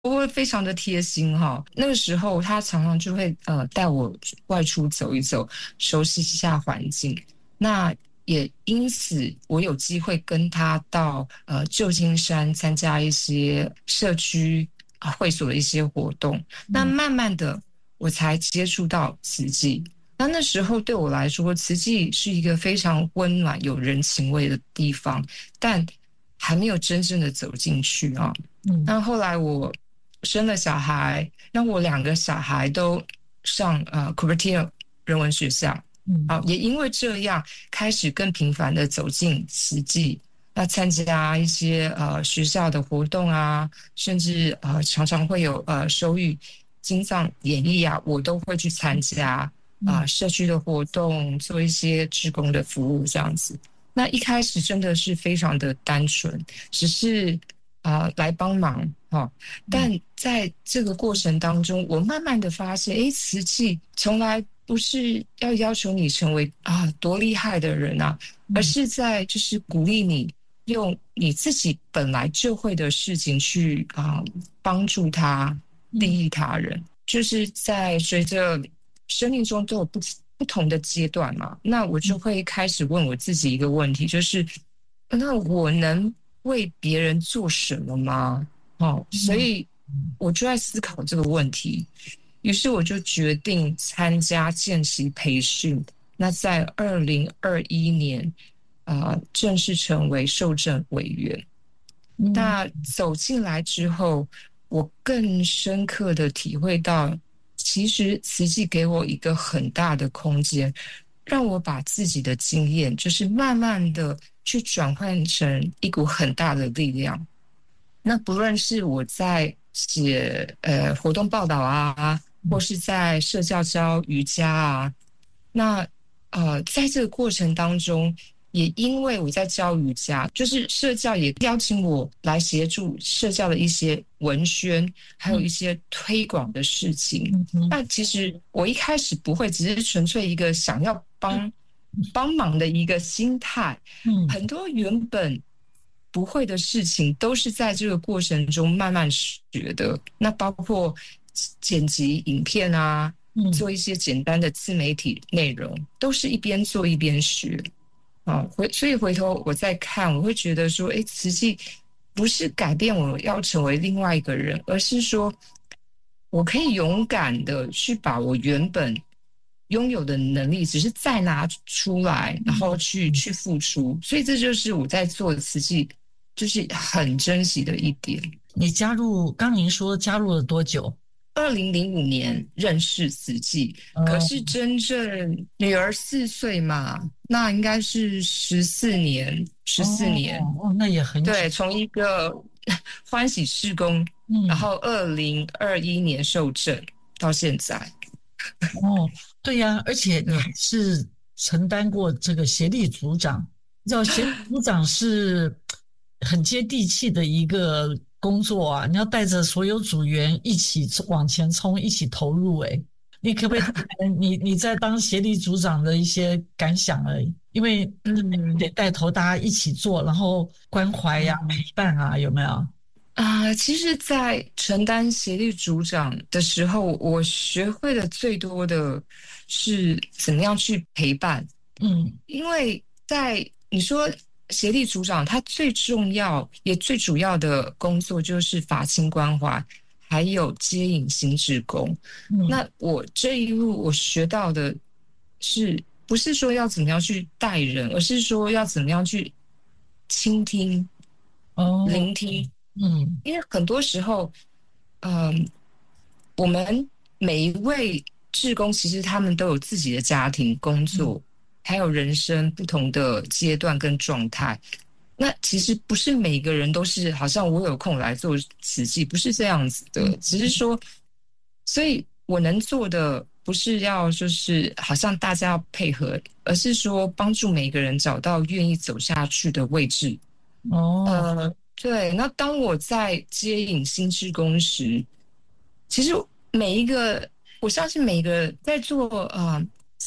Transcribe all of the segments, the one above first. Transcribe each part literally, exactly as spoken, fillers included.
我会非常的贴心哈。那个时候他常常就会呃带我外出走一走，熟悉一下环境。那也因此，我有机会跟他到呃旧金山参加一些社区啊会所的一些活动。那嗯慢慢的，我才接触到慈济。那那时候对我来说，慈济是一个非常温暖、有人情味的地方，但还没有真正的走进去啊。 嗯那后来我生了小孩，让我两个小孩都上呃 Cupertino 人文学校。 嗯啊，也因为这样，开始更频繁的走进慈济，那参加一些呃学校的活动啊，甚至呃常常会有呃手语、经藏演绎啊，我都会去参加啊、呃嗯社区的活动，做一些志工的服务这样子。那一开始真的是非常的单纯，只是啊、呃来帮忙哈、哦，但在这个过程当中，我慢慢的发现，诶，瓷器从来不是要要求你成为啊多厉害的人啊，而嗯是在就是鼓励你用你自己本来就会的事情去啊帮助他，利嗯益他人。就是在随着生命中都有不不同的阶段嘛，那我就会开始问我自己一个问题，就是那我能为别人做什么吗？哦，所嗯以我就在思考这个问题。于是我就决定参加见习培训。那在二零二一年，啊、呃正式成为受证委员。 嗯那走进来之后，我更深刻的体会到，其实慈济给我一个很大的空间，让我把自己的经验，就是慢慢的去转换成一股很大的力量。那不论是我在写呃活动报道啊，或是在社教教瑜伽啊，那呃在这个过程当中，也因为我在教瑜伽，就是社教也邀请我来协助社教的一些文宣，还有一些推广的事情。 嗯嗯那其实我一开始不会，只是纯粹一个想要帮帮忙的一个心态。 嗯很多原本不会的事情，都是在这个过程中慢慢学的。那包括剪辑影片啊， 嗯做一些简单的自媒体内容，都是一边做一边学啊。回所以回头我再看，我会觉得说，哎，慈济不是改变我要成为另外一个人，而是说我可以勇敢的去把我原本拥有的能力，只是再拿出来，然后去去付出。所以这就是我在做慈济，就是很珍惜的一点。 你加入，刚您说加入了多久？ 二零零五年认识慈济，可哦是真正女儿四岁嘛，那应该是十四年，十四哦年。 哦，那也很久。 对，从一个欢喜事工，然嗯后二零二一年受证到现在。 哦，对呀，而且你对， 还是承担过这个协力组长，你知道协力组长是很接地气的一个工作啊，你要带着所有组员一起往前冲，一起投入。诶，你可不可以谈谈你你在当协力组长的一些感想而已？因为你嗯得带头大家一起做，然后关怀呀、陪嗯。 伴啊，有没有？ 啊、呃其实，在承担协力组长的时候，我学会的最多的是怎么样去陪伴。 嗯因为在你说协力组长，他最重要也最主要的工作就是法亲关怀，还有接引行志工。 嗯那我这一路我学到的是，不是说要怎么样去带人，而是说要怎么样去倾听、 哦聆听。 嗯因为很多时候，嗯、我们每一位志工其实他们都有自己的家庭、工嗯作，还有人生不同的阶段跟状态。那其实不是每个人都是好像我有空来做慈济，不是这样子的， 嗯只是说，所以我能做的不是要就是好像大家要配合，而是说帮助每个人找到愿意走下去的位置。 哦呃，对。那当我在接引新志工时，其实每一个，我相信每一个在做呃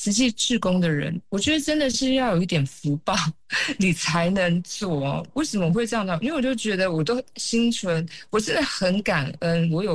慈济志工的人，我觉得真的是要有一点福报，你才能做哦。为什么会这样呢？因为我就觉得我都心存，我真的很感恩，我有